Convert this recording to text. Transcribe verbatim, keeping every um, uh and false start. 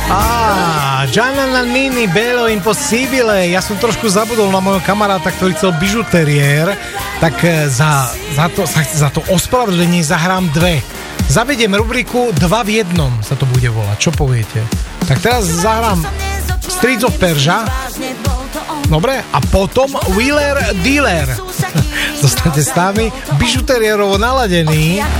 Á, Gianna Nannini, Bello Impossibile. Ja som trošku zabudol na môjho kamaráta, ktorý chcel bižuteriér, tak za, za, to, za, za to ospravedlenie zahrám dve. Zavediem rubriku dva v jednom, sa to bude volať. Čo poviete? Tak teraz zahrám Streets of Persia. Dobre? A potom Wheeler Dealer. Zostaňte s nami, bižuteriérovo naladený.